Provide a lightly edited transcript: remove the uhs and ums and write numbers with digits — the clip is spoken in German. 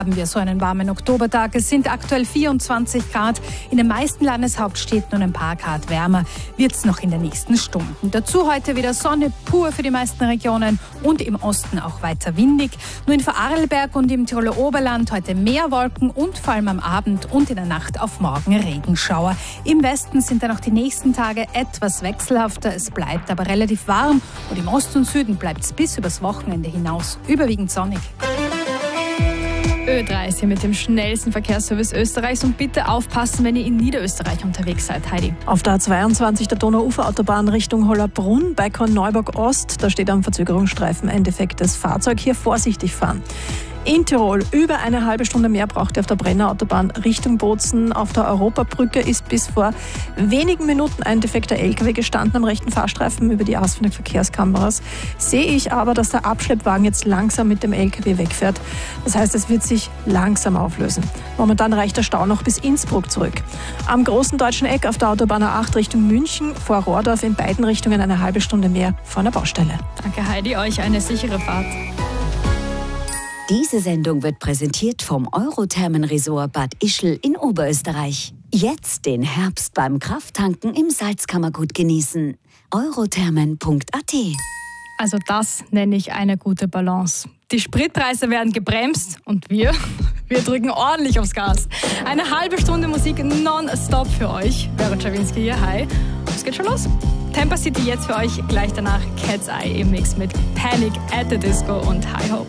Haben wir so einen warmen Oktobertag. Es sind aktuell 24 Grad. In den meisten Landeshauptstädten und ein paar Grad wärmer wird es noch in den nächsten Stunden. Dazu heute wieder Sonne pur für die meisten Regionen und im Osten auch weiter windig. Nur in Vorarlberg und im Tiroler Oberland heute mehr Wolken und vor allem am Abend und in der Nacht auf morgen Regenschauer. Im Westen sind dann auch die nächsten Tage etwas wechselhafter. Es bleibt aber relativ warm und im Osten und Süden bleibt es bis übers Wochenende hinaus überwiegend sonnig. Ö3 ist hier mit dem schnellsten Verkehrsservice Österreichs und bitte aufpassen, wenn ihr in Niederösterreich unterwegs seid, Heidi. Auf der A22 der Donau-Ufer-Autobahn Richtung Hollabrunn bei Korneuburg Ost, da steht am Verzögerungsstreifen ein defektes Fahrzeug. Hier vorsichtig fahren. In Tirol über eine halbe Stunde mehr braucht ihr auf der Brenner-Autobahn Richtung Bozen. Auf der Europabrücke ist bis vor wenigen Minuten ein defekter LKW gestanden am rechten Fahrstreifen. Über die ausfindigen Verkehrskameras sehe ich aber, dass der Abschleppwagen jetzt langsam mit dem LKW wegfährt. Das heißt, es wird sich langsam auflösen. Momentan reicht der Stau noch bis Innsbruck zurück. Am großen deutschen Eck auf der Autobahn A8 Richtung München vor Rohrdorf in beiden Richtungen eine halbe Stunde mehr vor einer Baustelle. Danke, Heidi. Euch eine sichere Fahrt. Diese Sendung wird präsentiert vom Eurothermen-Resort Bad Ischl in Oberösterreich. Jetzt den Herbst beim Krafttanken im Salzkammergut genießen. eurothermen.at. Also das nenne ich eine gute Balance. Die Spritpreise werden gebremst und wir drücken ordentlich aufs Gas. Eine halbe Stunde Musik non-stop für euch. Vera Czawinski hier, hi. Es geht schon los. Temper City jetzt für euch, gleich danach Cat's Eye im Mix mit Panic at the Disco und High Hope.